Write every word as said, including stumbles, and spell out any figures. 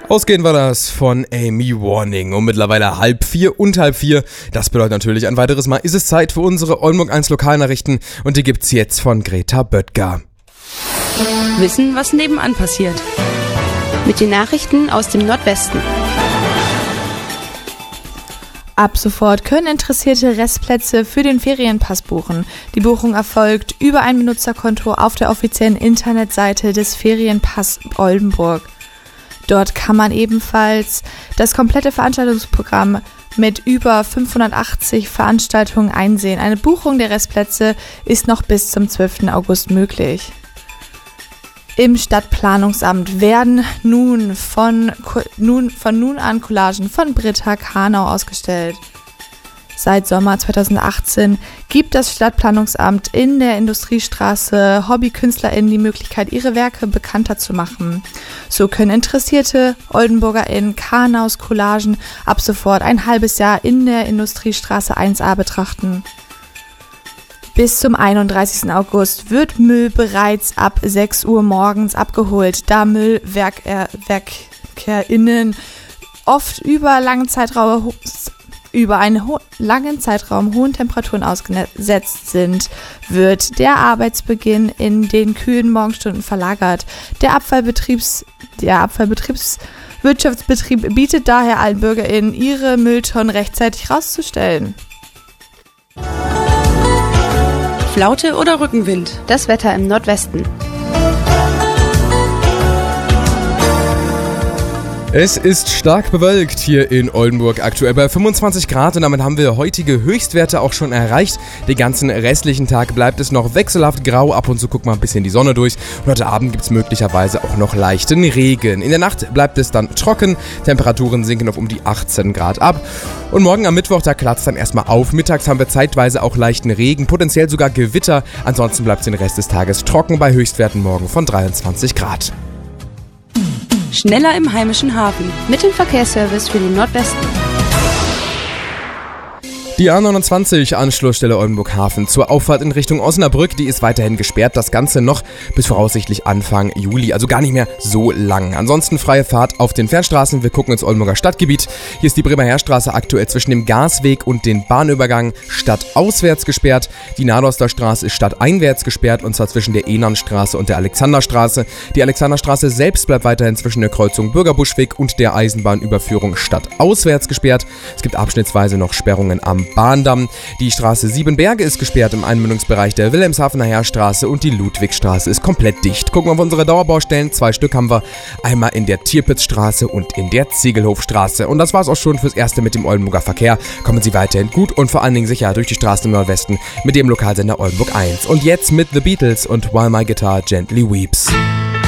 Ausgehend war das von Amy Warning um mittlerweile halb vier und halb vier. Das bedeutet natürlich, ein weiteres Mal ist es Zeit für unsere Oldenburg eins Lokalnachrichten und die gibt's jetzt von Greta Böttger. Wissen, was nebenan passiert. Mit den Nachrichten aus dem Nordwesten. Ab sofort können Interessierte Restplätze für den Ferienpass buchen. Die Buchung erfolgt über ein Benutzerkonto auf der offiziellen Internetseite des Ferienpass Oldenburg. Dort kann man ebenfalls das komplette Veranstaltungsprogramm mit über fünfhundertachtzig Veranstaltungen einsehen. Eine Buchung der Restplätze ist noch bis zum zwölften August möglich. Im Stadtplanungsamt werden nun von, nun von nun an Collagen von Britta Karnau ausgestellt. Seit Sommer zweitausendachtzehn gibt das Stadtplanungsamt in der Industriestraße HobbykünstlerInnen die Möglichkeit, ihre Werke bekannter zu machen. So können interessierte OldenburgerInnen Karnaus Collagen ab sofort ein halbes Jahr in der Industriestraße eins a betrachten. Bis zum einunddreißigsten August wird Müll bereits ab sechs Uhr morgens abgeholt, da MüllwerkerInnen oft über langen Zeitraum über einen ho- langen Zeitraum hohen Temperaturen ausgesetzt sind, wird der Arbeitsbeginn in den kühlen Morgenstunden verlagert. Der Abfallbetriebs, der Abfallbetriebswirtschaftsbetrieb bietet daher allen BürgerInnen, ihre Mülltonnen rechtzeitig rauszustellen. Flaute oder Rückenwind? Das Wetter im Nordwesten. Es ist stark bewölkt hier in Oldenburg, aktuell bei fünfundzwanzig Grad und damit haben wir heutige Höchstwerte auch schon erreicht. Den ganzen restlichen Tag bleibt es noch wechselhaft grau, ab und zu guckt mal ein bisschen die Sonne durch und heute Abend gibt es möglicherweise auch noch leichten Regen. In der Nacht bleibt es dann trocken, Temperaturen sinken auf um die achtzehn Grad ab und morgen am Mittwoch, da klatzt dann erstmal auf. Mittags haben wir zeitweise auch leichten Regen, potenziell sogar Gewitter, ansonsten bleibt es den Rest des Tages trocken bei Höchstwerten morgen von dreiundzwanzig Grad. Schneller im heimischen Hafen. Mit dem Verkehrsservice für den Nordwesten. Die A neunundzwanzig, Anschlussstelle Oldenburg Hafen zur Auffahrt in Richtung Osnabrück, die ist weiterhin gesperrt. Das Ganze noch bis voraussichtlich Anfang Juli, also gar nicht mehr so lang. Ansonsten freie Fahrt auf den Fernstraßen. Wir gucken ins Oldenburger Stadtgebiet. Hier ist die Bremer Heerstraße aktuell zwischen dem Gasweg und den Bahnübergang stadtauswärts gesperrt. Die Nadorster Straße ist stadteinwärts gesperrt und zwar zwischen der Enernstraße und der Alexanderstraße. Die Alexanderstraße selbst bleibt weiterhin zwischen der Kreuzung Bürgerbuschweg und der Eisenbahnüberführung stadtauswärts gesperrt. Es gibt abschnittsweise noch Sperrungen am Bahndamm. Die Straße Siebenberge ist gesperrt im Einmündungsbereich der Wilhelmshavener Heerstraße und die Ludwigstraße ist komplett dicht. Gucken wir auf unsere Dauerbaustellen. Zwei Stück haben wir. Einmal in der Tierpitzstraße und in der Ziegelhofstraße. Und das war's auch schon fürs Erste mit dem Oldenburger Verkehr. Kommen Sie weiterhin gut und vor allen Dingen sicher durch die Straßen im Nordwesten mit dem Lokalsender Oldenburg eins. Und jetzt mit The Beatles und While My Guitar Gently Weeps.